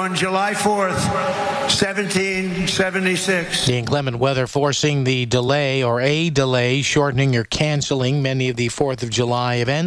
on July 4th, 1776. The inclement weather forcing the delay or a delay, shortening or canceling many of the 4th of July events.